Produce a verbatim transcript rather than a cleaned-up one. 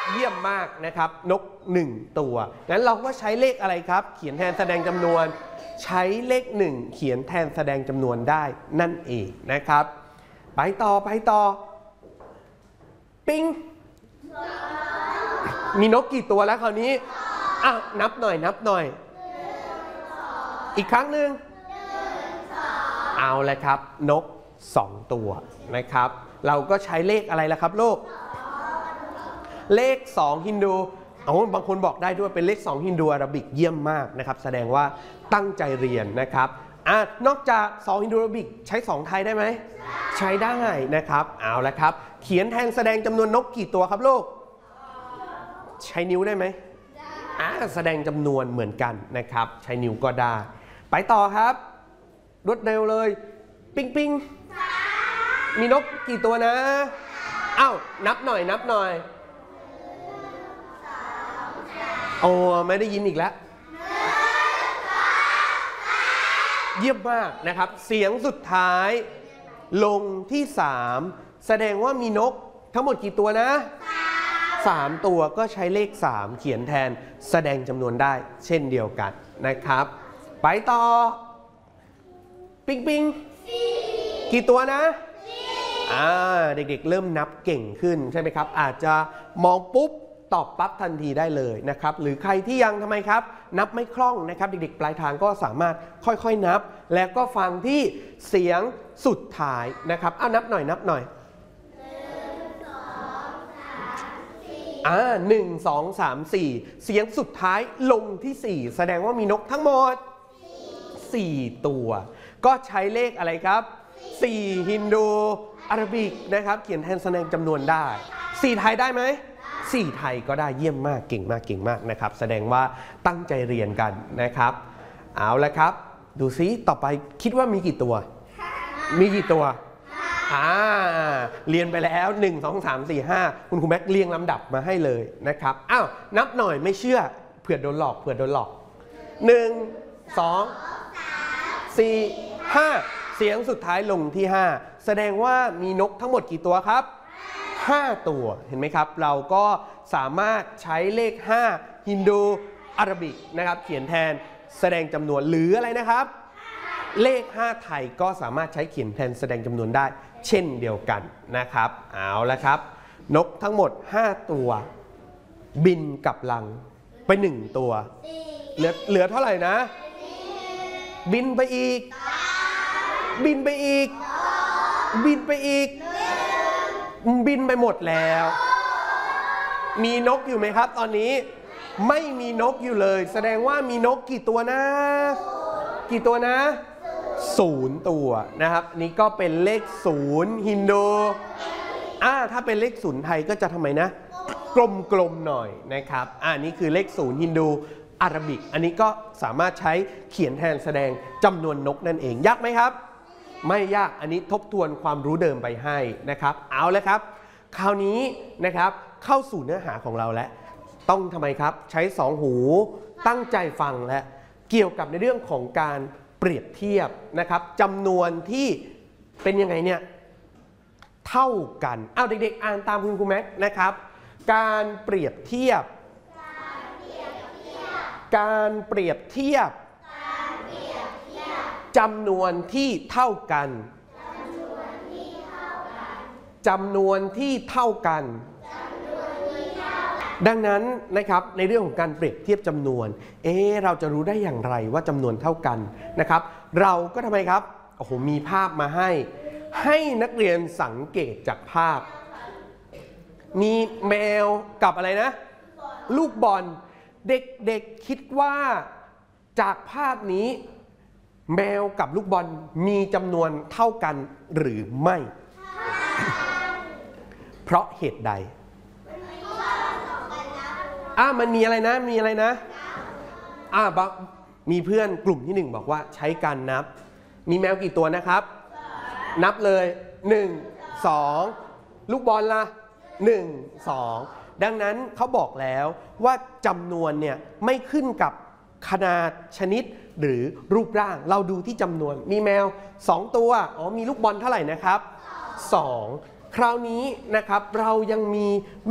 เยี่ยมมากนะครับนกหนึ่งตัวงั้นเราก็ใช้เลขอะไรครับเขียนแทนแสดงจำนวนใช้เลขหนึ่งเขียนแทนแสดงจำนวนได้นั่นเองนะครับไปต่อไปต่อปิ้งมีนกกี่ตัวแล้วคราวนี้อ้าวนับหน่อยนับหน่อยอีกครั้งหนึ่งเอาละครับนกสองตัวนะครับเราก็ใช้เลขอะไรล่ะครับลูกเลขสองฮินดูเอาบางคนบอกได้ด้วยเป็นเลขสองฮินดูอาราบิกเยี่ยมมากนะครับแสดงว่าตั้งใจเรียนนะครับอ่ะนอกจากสองฮินดูอาราบิกใช้สองไทยได้ไหมใช้ได้นะครับเอาละครับเขียนแทนแสดงจำนวนนกกี่ตัวครับลูกใช้นิ้วได้ไหมอ่ะแสดงจำนวนเหมือนกันนะครับใช้นิ้วก็ได้ไปต่อครับรวดเร็วเลยปิ๊งปิ๊งมีนกกี่ตัวนะอ้าวนับหน่อยนับหน่อยโอ้ไม่ได้ยินอีกแล้วเยี่ยมมากนะครับเสียงสุดท้ายลงที่สามแสดงว่ามีนกทั้งหมดกี่ตัวนะสามตัวก็ใช้เลขสามเขียนแทนแสดงจำนวนได้เช่นเดียวกันนะครับไปต่อปิ๊งปิ๊งกี่ตัวนะอ่าเด็กๆเริ่มนับเก่งขึ้นใช่ไหมครับอาจจะมองปุ๊บตอบปั๊บทันทีได้เลยนะครับหรือใครที่ยังทำไมครับนับไม่คล่องนะครับเด็กๆปลายทางก็สามารถค่อยๆนับแล้วก็ฟังที่เสียงสุดท้ายนะครับเอานับหน่อยนับหน่อยอ่าหนึ่งสองสามสี่เสียงสุดท้ายลงที่สี่แสดงว่ามีนกทั้งหมดสี่ตัวก็ใช้เลขอะไรครับสี่ฮินดูอาราบิกนะครับเขียนแทนแสดงจำนวนได้สี่ไทยได้ไหมสี่ไทยก็ได้เยี่ยมมากเก่งมากเก่งมากนะครับแสดงว่าตั้งใจเรียนกันนะครับเอาละครับดูซิต่อไปคิดว่ามีกี่ตัวมีกี่ตัวอ่าเรียนไปแล้วหนึ่ง สอง สาม สี่ ห้าคุณครูแม็กเรียงลำดับมาให้เลยนะครับอ้าวนับหน่อยไม่เชื่อเผื่อโดนหลอกเผื่อโดนหลอกหนึ่ง สอง สี่ ห้าเสียงสุดท้ายลงที่ห้าแสดงว่ามีนกทั้งหมดกี่ตัวครับห้าตัวเห็นไหมครับเราก็สามารถใช้เลขห้าฮินดูอาราบิกนะครับเขียนแทนแสดงจำนวนหรืออะไรนะครับเลขห้าไทยก็สามารถใช้เขียนแทนแสดงจำนวนได้เช่นเดียวกันนะครับเอาละครับนกทั้งหมดห้าตัวบินกลับรังไปหนึ่งตัวเหลือเหลือเท่าไหร่นะบินไปอีกบินไปอีกบินไปอีกบินไปหมดแล้วมีนกอยู่ไหมครับตอนนี้ไม่มีนกอยู่เลยแสดงว่ามีนกกี่ตัวนะกี่ตัวนะศูนย์ตัวนะครับนี่ก็เป็นเลขศูนย์ฮินดูอ่าถ้าเป็นเลขศูนย์ไทยก็จะทำไมนะกลมๆหน่อยนะครับอ่านี่คือเลขศูนย์ฮินดูอาราบิกอันนี้ก็สามารถใช้เขียนแทนแสดงจำนวนนกนั่นเองยากไหมครับไม่ยากอันนี้ทบทวนความรู้เดิมไปให้นะครับเอาเลยครับคราวนี้นะครับเข้าสู่เนื้อหาของเราแล้วต้องทำไมครับใช้สองหูตั้งใจฟังและเกี่ยวกับในเรื่องของการเปรียบเทียบนะครับจำนวนที่เป็นยังไงเนี่ยเท่ากันเอาเด็กๆอ่านตามคุณครูแม็กนะครับการเปรียบเทียบการเปรียบเทียบจำนวนที่เท่ากันจำนวนที่เท่ากันดังนั้นนะครับในเรื่องของการเปรียบเทียบจำนวนเอ๊ะเราจะรู้ได้อย่างไรว่าจำนวนเท่ากันนะครับเราก็ทำไมครับโอ้โหมีภาพมาให้ให้นักเรียนสังเกตจากภาพมีแมวกับอะไรนะลูกบอลเด็กๆคิดว่าจากภาพนี้แมวกับลูกบอลมีจำนวนเท่ากันหรือไม่เพราะเหตุใดอ่ะมันมีอะไรนะมีอะไรนะอ่ะมีเพื่อนกลุ่มที่หนึ่งบอกว่าใช้การนับมีแมวกี่ตัวนะครับนับเลยหนึ่ง สองลูกบอลละหนึ่ง สองดังนั้นเขาบอกแล้วว่าจำนวนเนี่ยไม่ขึ้นกับขนาดชนิดหรือรูปร่างเราดูที่จำนวนมีแมวสองตัวอ๋อมีลูกบอลเท่าไหร่นะครับสองคราวนี้นะครับเรายังมี